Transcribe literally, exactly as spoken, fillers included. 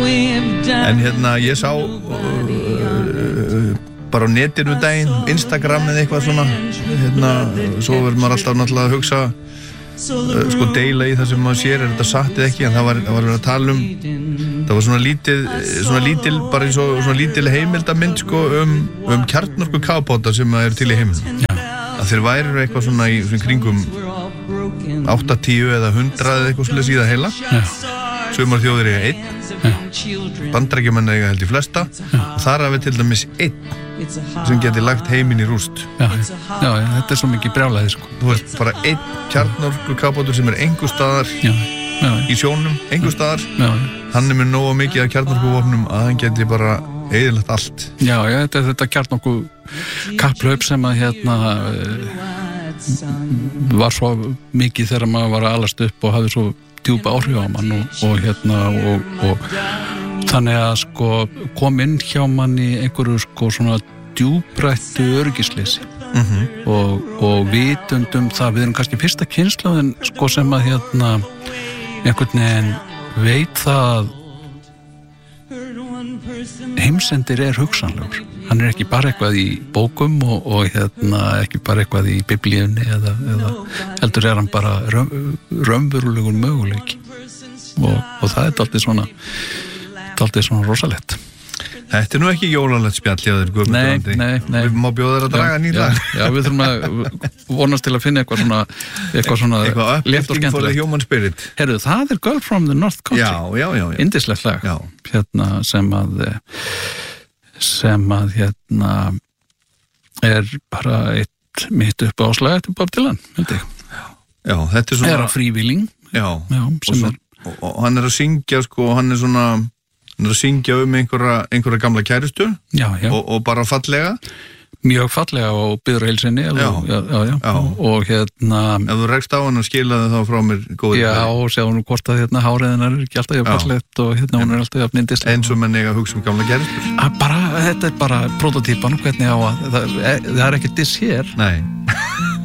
En hérna, ég sá uh, uh, bara á netinu daginn, Instagram eða eitthvað svona hérna, svo verður maður alltaf náttúrulega að hugsa uh, sko deila í það sem maður sér, er þetta satt eða ekki, en það var, það var verið að tala um það var svona lítið, svona lítil bara eins og svona lítil heimildamynd sko um, um kjarnorku kafbáta sem er til í heiminum. Já. Að þeir væru eitthvað svona í svona kringum áttatíu eða hundrað eða eitthvað svolítið síða heila. Já. Sumar þjóðir eiga einn, Bandaríkjamenn eiga held í flesta. Já. Og þar hafi til dæmis einn sem geti lagt heiminn í rúst. Já, já, þetta er svo mikið brjálæði sko. Þú veist, bara einn kjarnorku kafbátur sem er engu staðar já, já, í sjónum, engu staðar. Já, já. Hann er með nógu mikið af kjarnorkuvopnum að hann geti bara eyðilagt allt. Já, já, þetta er þetta kjarnorku kapplaup sem að hérna var svo mikið þegar maður var að alast upp og hafði svo djúpa áhrif á mann og, og hérna og, og þannig að sko kom inn hjá mann í einhverju sko svona djúprættu öryggisleysi mm-hmm. og, og vitundum það, við erum kannski fyrsta kynslóðin sko sem að hérna einhvern veginn veit það heimsendir er hugsanlegur, hann er ekki bara eitthvað í bókum og, og hérna ekki bara eitthvað í biblíunni eða, eða heldur er hann bara raun, raunverulegur möguleiki og, og það er dálítið svona dálítið svona rosalegt. Þetta er nú ekki jólalegt spjall hjá þér, Guðmundur Andri. Nei, nei, nei. Við má bjóða þér að draga nýla. Já, já, við þurfum að vonast til að finna eitthvað svona eitthvað svona eitthvað uplifting for the human spirit. Herru, það er Girl from the North Country. Já, já, já. já. Yndislegt lag. Já. Hérna sem að sem að hérna er bara eitt mitt upp á slag eftir Bob Dylan, held ég. Já, þetta er svona... Er að frívilling. Já, já sem og, er... og, og hann er að syngja, sko, hann er svona... Hann er að syngja um einhverja, einhverja gamla kærustu já, já. Og, og bara fallega. Mjög fallega og byður heilsinni. Já. Já, já, já. já. Og hérna... Ef þú rekst á hann og skilaði þá frá mér góðið. Já, og sjáum nú hvort að hérna háriðinar er ekki alltaf jafn fallegt og hérna hún er alltaf jafn yndisleg. Eins og menn eiga að hugsa um gamla kærustur. Bara, þetta er bara prototípan, hvernig á að... Það, það er ekki diss hér. Nei.